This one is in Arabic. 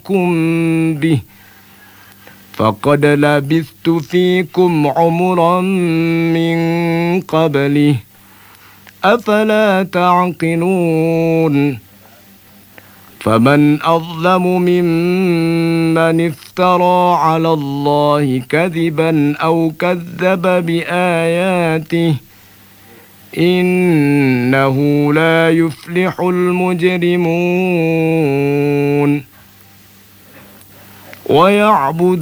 به فقد لبثت فيكم عمرا من قبله أفلا تعقلون فمن أظلم ممن افترى على الله كذبا أو كذب بآياته إنه لا يفلح المجرمون ويعبد